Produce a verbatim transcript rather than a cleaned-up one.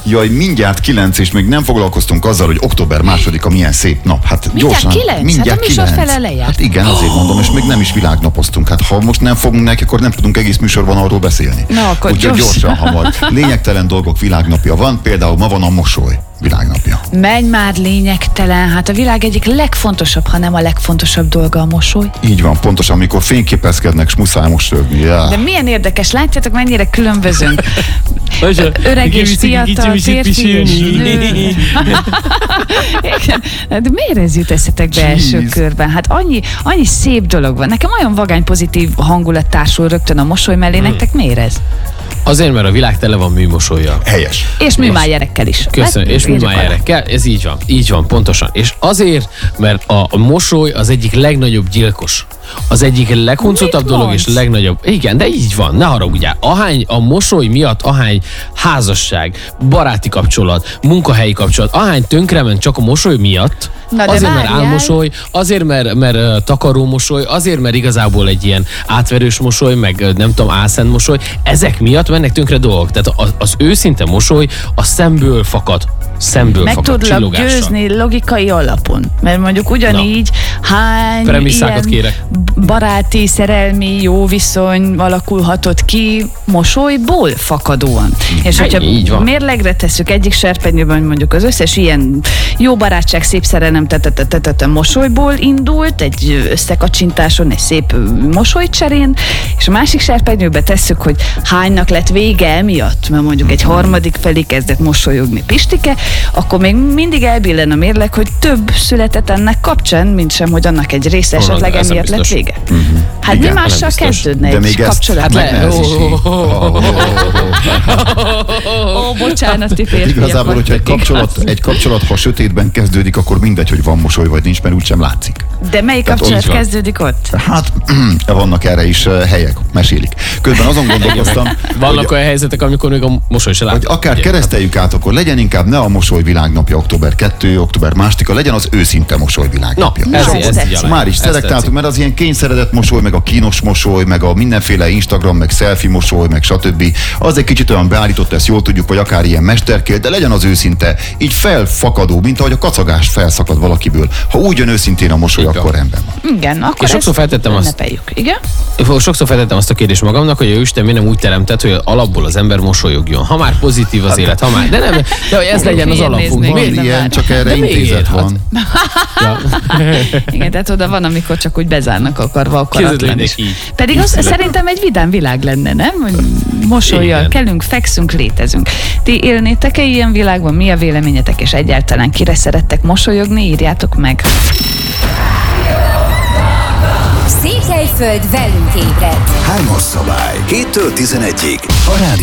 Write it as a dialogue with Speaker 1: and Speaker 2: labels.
Speaker 1: Jaj, mindjárt kilenc, és még nem foglalkoztunk azzal, hogy október másodika milyen szép nap. Hát
Speaker 2: mindjárt
Speaker 1: gyorsan.
Speaker 2: kilenc?
Speaker 1: Mindjárt
Speaker 2: Hát a műsor
Speaker 1: kilenc.
Speaker 2: fele lejárt.
Speaker 1: Hát igen, azért mondom, és még nem is világnapoztunk. Hát ha most nem fogunk neki, akkor nem tudunk egész műsorban arról beszélni.
Speaker 2: Na, akkor
Speaker 1: úgyhogy
Speaker 2: gyorsan.
Speaker 1: gyorsan hamar. Lényegtelen dolgok világnapja van, például ma van a mosoly világnapja.
Speaker 2: Menj már, lényegtelen. Hát a világ egyik legfontosabb, ha nem a legfontosabb dolga a mosoly.
Speaker 1: Így van, pontosan, amikor fényképezkednek, s muszáj mosolyogni. Ja.
Speaker 2: De milyen érdekes, látjátok, mennyire különbözünk. Öreg és fiatal, férfi és nő. Igen. De miért ez jut eszetekbe első körben? Hát annyi, annyi szép dolog van. Nekem olyan vagány pozitív hangulat társul rögtön a mosoly mellé. Nektek miért ez?
Speaker 3: Azért, mert a világ tele van műmosollyal.
Speaker 1: Helyes.
Speaker 2: És műmájerekkel is.
Speaker 3: Köszönöm,
Speaker 2: Hát,
Speaker 3: és műmájerekkel, ez így van, így van, pontosan. És azért, mert a, a mosoly az egyik legnagyobb gyilkos. Az egyik leghuncottabb dolog és legnagyobb. Igen, de így van, ne haragudjál. Ahány a mosoly miatt, ahány házasság, baráti kapcsolat, munkahelyi kapcsolat, ahány tönkrement csak a mosoly miatt,
Speaker 2: Na,
Speaker 3: azért, mert
Speaker 2: várjál. álmosoly,
Speaker 3: azért, mert, mert uh, takaró mosoly, azért, mert igazából egy ilyen átverős mosoly, meg uh, nem tudom, álszent mosoly, ezek miatt mennek tönkre dolgok. Tehát az, az őszinte mosoly a szemből fakad. Szemből
Speaker 2: meg
Speaker 3: fakad,
Speaker 2: tudlak
Speaker 3: csillogással.
Speaker 2: győzni logikai alapon. Mert mondjuk ugyanígy Na. hány
Speaker 3: Premisszákat
Speaker 2: ilyen
Speaker 3: kérek.
Speaker 2: baráti, szerelmi, jó viszony alakulhatott ki mosolyból fakadóan. És
Speaker 3: Hát, így
Speaker 2: hogyha
Speaker 3: van.
Speaker 2: mérlegre tesszük egyik serpenyőben mondjuk az összes ilyen jó barátság, szép szerelem tetetetetete mosolyból indult, egy összekacsintáson, egy szép mosolycserén, és a másik serpenyőbe tesszük, hogy hánynak lett vége emiatt, mert mondjuk egy harmadik felé kezdett mosolyogni Pistike, akkor még mindig elbillen a mérleg, hogy több született ennek kapcsán, mint sem, hogy annak egy része
Speaker 3: Honnan,
Speaker 2: esetleg
Speaker 3: ez nem
Speaker 2: emiatt lett
Speaker 3: biztos.
Speaker 2: vége. Hát
Speaker 1: Igen,
Speaker 2: mi mással
Speaker 3: nem biztos.
Speaker 2: kezdődne
Speaker 1: De
Speaker 2: egy
Speaker 1: még ezt-
Speaker 2: kapcsolat?
Speaker 3: Hát le-
Speaker 1: Megnehezíti.
Speaker 2: Ó, bocsánat, ti férfiak
Speaker 1: Igazából, hogyha egy
Speaker 2: vagytok.
Speaker 1: kapcsolat, egy kapcsolat, ha sötétben kezdődik, akkor mindegy, hogy van mosoly vagy nincs, mert úgysem látszik.
Speaker 2: De melyik
Speaker 1: Tehát
Speaker 2: kapcsolat
Speaker 3: így van.
Speaker 2: kezdődik ott?
Speaker 1: Hát, vannak erre is uh, helyek, mesélik. Közben azon gondolkoztam,
Speaker 3: Vannak
Speaker 1: hogy,
Speaker 3: olyan helyzetek, amikor még a mosoly se
Speaker 1: hogy
Speaker 3: látszik.
Speaker 1: akár
Speaker 3: Ugye?
Speaker 1: kereszteljük át, akkor legyen inkább ne a mosoly világnapja október kettő, október másodika, legyen az őszinte mosoly világnapja.
Speaker 3: Na, ez,
Speaker 2: Na,
Speaker 3: ez,
Speaker 2: ez
Speaker 3: ez így
Speaker 2: tetszik.
Speaker 3: alá.
Speaker 1: Már is
Speaker 3: Ez
Speaker 1: szelektáltuk,
Speaker 3: tetszik.
Speaker 1: mert az ilyen kényszeredett mosoly, meg a kínos mosoly, meg a mindenféle Instagram, meg selfie mosoly, meg stb. Az egy kicsit olyan beállított, ezt jól tudjuk, vagy akár ilyen mesterkél, de legyen az őszinte, így felfakadó, mint ahogy a kacagás felszakad valakiből. Ha úgy jön őszintén a mosoly,
Speaker 3: Igen.
Speaker 1: akkor rendben van.
Speaker 2: Igen, akkor
Speaker 3: És sokszor
Speaker 2: ezt
Speaker 3: feltettem azt-
Speaker 2: ünnepeljük. Igen?
Speaker 3: Sokszor feltettem azt a kérdést magamnak, hogy a Isten mi nem úgy teremtett, hogy alapból az ember mosolyogjon. Ha már pozitív az élet, ha már. De nem, de hogy ez legyen az
Speaker 2: Hülyén
Speaker 3: alapunk.
Speaker 2: néznék.
Speaker 1: Van
Speaker 3: Miért nem?
Speaker 1: ilyen,
Speaker 2: várj.
Speaker 1: csak erre
Speaker 3: De miért?
Speaker 1: intézet
Speaker 3: Hát-
Speaker 1: van.
Speaker 3: Ja.
Speaker 2: Igen, tehát oda van, amikor csak úgy bezárnak akarva akaratlan
Speaker 3: Képzeld,
Speaker 2: is.
Speaker 3: hogy így.
Speaker 2: Pedig az szerintem egy vidám világ lenne, nem? Hogy mosollyal
Speaker 3: Igen.
Speaker 2: kelünk, fekszünk, létezünk. Ti élnétek-e ilyen világban? Mi a véleményetek, és egyáltalán kire szerettek mosolyogni? Írjátok meg.
Speaker 4: Székelyföld velünk ébred.
Speaker 5: Hármas szabály. héttől tizenegyig. A rádió